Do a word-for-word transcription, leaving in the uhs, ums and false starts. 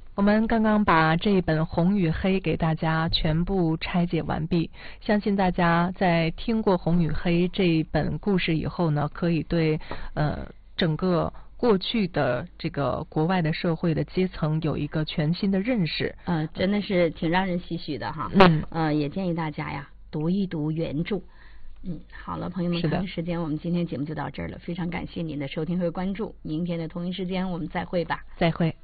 我们刚刚把这一本《红与黑》给大家全部拆解完毕，相信大家在听过《红与黑》这一本故事以后呢，可以对呃整个过去的这个国外的社会的阶层有一个全新的认识。 呃，真的是挺让人唏嘘的哈。 嗯， 呃，也建议大家呀读一读原著。嗯，好了，朋友们，看时间，我们今天节目就到这儿了，非常感谢您的收听和关注，明天的同一时间我们再会吧。 再会。